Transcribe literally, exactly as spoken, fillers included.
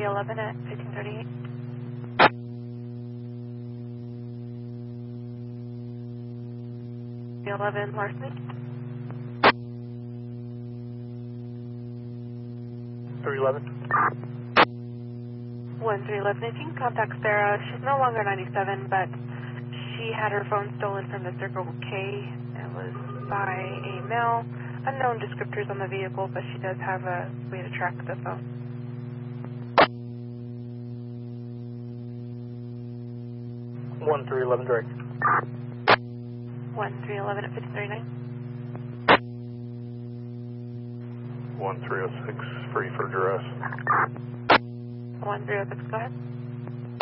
eleven at fifteen thirty-eight. eleven, Larceny. three eleven. one three eleven, if you can contact Sarah, she's no longer ninety-seven, but she had her phone stolen from the Circle K. It was by a male. Unknown descriptors on the vehicle, but she does have a way to track the phone. one three eleven direct. one three eleven at fifteen thirty-nine. one three oh six, free for duress. one three oh six, go ahead.